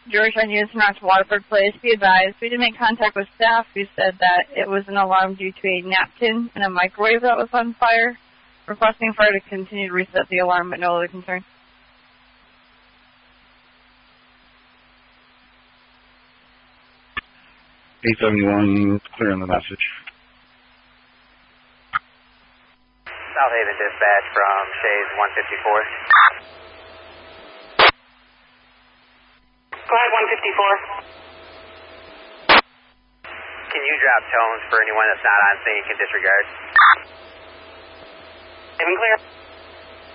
Georgetown Units from Rock to Waterford Place. Be advised, we did make contact with staff who said that it was an alarm due to a napkin and a microwave that was on fire. Requesting fire to continue to reset the alarm, but no other concern. 871, clear on the message. South Haven dispatch from Shays 154. Go ahead, 154. Can you drop tones for anyone that's not on scene you can disregard? Haven clear.